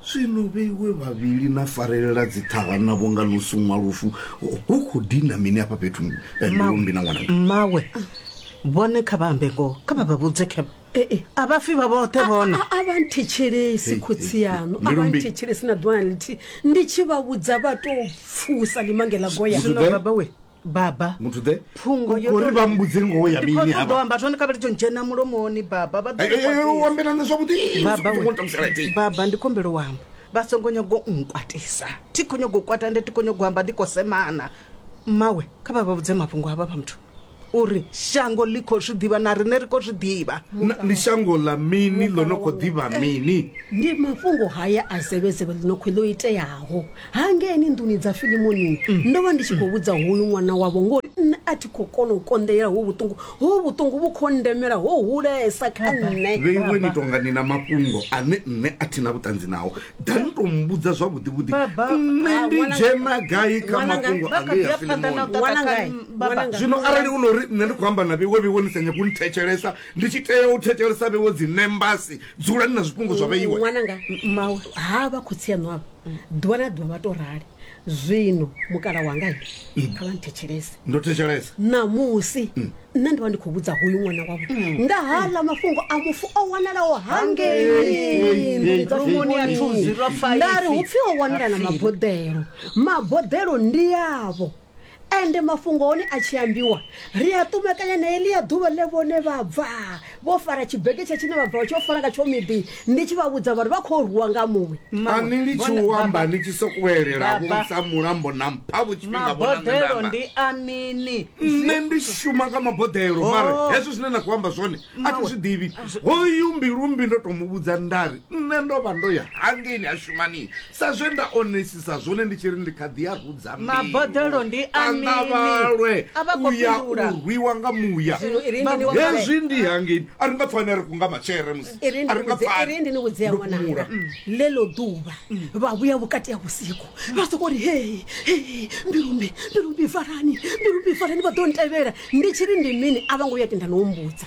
Zwino veiwe vavili na farelela dzithaga na vonga lusumwa lufu hu khou dina mini hafha fhethu Mirumbi na ṅwana mawe vhone kha vhambe ngo kha vha vhudze kha abafi ba bote bona abanthitshelesi khotsiyano abanthitshelesi na dwana lithi ndichi ba vhudza vha to pfusa limangela goya no baba we baba muthu de phungo yo uri ba mbudze ngo ya mini hapa ndo ambatho ndikabeli tshena mulomoni baba ba wambela zwavhuḓi baba ndikombelo wamba basongonya go nkwatisa tikonyo go kwata ndi tikonyo go amba ndiko semana mawe kha baba vhudze mafhungo hapa pa muthu uri shango liko zwiḓivha na rine riko zwiḓivha ndi shango la mini ḽo no khou ḓivha mini ndi mafhungo haya a sevhesevhe ḽino khwelo iteaho hangeni nduni dza filimoni ndo vha ndi tshi khou vhudza hoyu ṅwana wavho ngori nne a thi khou kona u konḓela hu vhuṱungu vhu khou ndemela ho hulesa kha nne veiwe ni tonga ni na mafhungo ane nne a thi na vhuṱanzi naho da ni tou mbudza zwavhuḓivhuḓi nne ndi dzhena gai kha mafhungo ange ya filimoni zwino arali u no nne ndi khou amba na veiwe ni sanya ku nthetshelesa ndi tshi tea u thetshelesa veiwe dzi nembasi dzulani na zwifhungo zwa veiwe ṅwananga mawe havha khotsiyano avho ḓuvha na ḓuvha vha to rali zwino mukala wanga kha vha nthetshelese ndo thetshelesa namusi nne ndi vha ndi khou vhudza hoyu ṅwana wavho nga haḽa mafhungo a mufu o wanalaho hangei rumuni ya 205 ndari hu pfi o wanala na mabodelo ndi yavho ende mafhungo one a tshi ambiwa ri a ṱumekanya na elia ḓuvha ḽe vhone vha bva vho fara tshibege tsha tshine vha bva tsho fara nga tsho miḓi ndi tshi vha vhudza vhari vha khou ruwa nga muwe ani ndi tshi u amba ni tshi sokuelela vho sa mulambo na mphavho tshifhinga mabodelo ndi amini nne ndi shuma nga mabodelo mara hezwo zwine na khou amba zwone a thi zwiḓivhi hoyu Mirumbi ndo tou muvhudza ndari nne ndo vha ndo ya hangeni a shumani sa zwe nda onesisa zwone ndi tshi ri ndi kha ḓi ya rudza mabodelo ndi navalwe uya urwiwa nga muya hezwi ndi hangeni a ri nga pfani ri ku nga machere musi a ri nga pfani irindi ni vhudzea ṅwananga lelo ḓuvha vha vhuya vhukati ya vhusiku vha soko ri hey Mirumbi farani vha ḓo ntevhela ndi tshiri ndi mini a vha ngo ya tenda no mbudza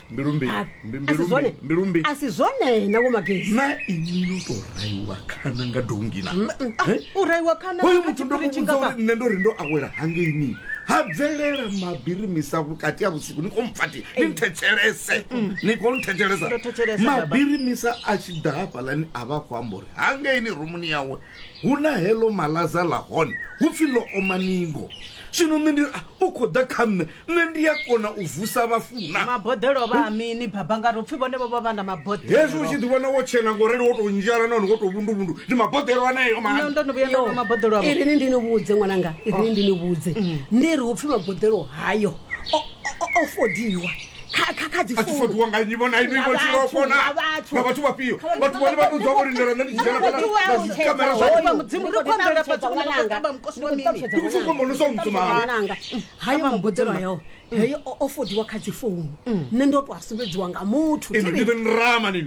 Mirumbi asi zwone na vho magezi na inyi to raiwa khana nga dongina u raiwa khana hoyu muthu ndo muvhudza nne ndo ri ndo awela hangeni ha bvelela mabirimisa vhukati ya vhusiku ni khou mpfati ni nthetshelese ni khou nthetshelesa mabirimisa a tshi ḓa hafhaḽani a vha khou amba uri hangeini rumuni yawe hu na heḽo malaza ḽa hone hu pfi ḽo oma ningo zwino nne ndi u khou ḓa kha nne ndi ya kona u vusa vhafuna mabodelo vha amini baba nga ri upfi vhone vho vha na mabodelo hezwi u tshi ḓivhona wo tshena ngoreli wo tou ndzhala nahone wo tou vhunduvhundu ndi mabodelo aneyo ndo no vhuya ndo mabodelo avho irini ndi ni vhudze ṅwananga irini ndi ni vhudze ndi ri upfi mabodelo hayo o fodiwa khadzifuwa nga nyi vona ini ngo tshirofona na vhathu vhafhiyo vhathu vhone vha ṱoḓa uri ndera nṋe ndi tshi dzhena kana kamera zwa mudzimu ri khondela fhathu ṅwananga mukosi wa mini ndi kuthu kombono so mtsuma ṅwananga hayo mabodelo ayo heyo o fodiwa kha dzi founu nne ndo to asumbedziwa nga muthu ndi ḓo nirama ni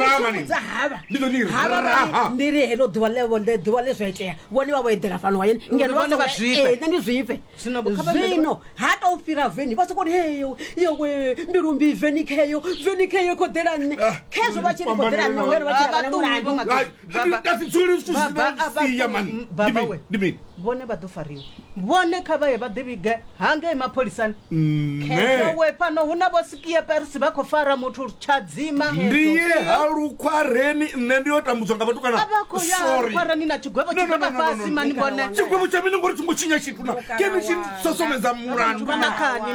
ndi ḓo nirama ndi ri helo ḓuvha le zwa itea vhone vha vho edela fano wayeni ngeno vhone vha zwifhe nne ndi zwifhe zwino ha to fira veni vha sokori heyo yowe Mirumbi venikheyo kho dela nne khezo vha tshi kho dela nne ngeno vha tshi vha na mulandu kasi dzuli siya man baba we ndi vhone vha ḓo fariwa vhone kha vha ye vha ḓivhige hangei mapholisani khezo we pano hu na vho sikia perisi vha khou fara muthu tshadzima ndiye halukhwareni nne ndi yo tambudzwa nga vhatukana sorry khwareni na tshigwevho tshibaba fasi mani vhone tshigwevho tsha mini ngori tshi ngo tshinya tshithu na keni tshi sosomedza mulandu bana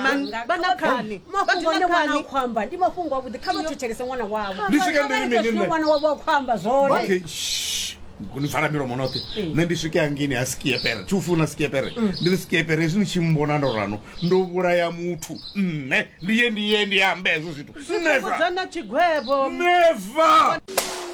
khani wana khwamba ndi mafhungo avhuḓi kha vha thetshelese ṅwana wavho ndi swike ndi mini nne ṅwana wavho khwamba zwone okay kuni fara miromo note nne ndi swike hangini ha skiepere tshufuna skiepere ndi skiepere zwi tshi mbona ndo rano ndo vhulaya muthu nne ndiye ndi ambe ezwo zwithu never never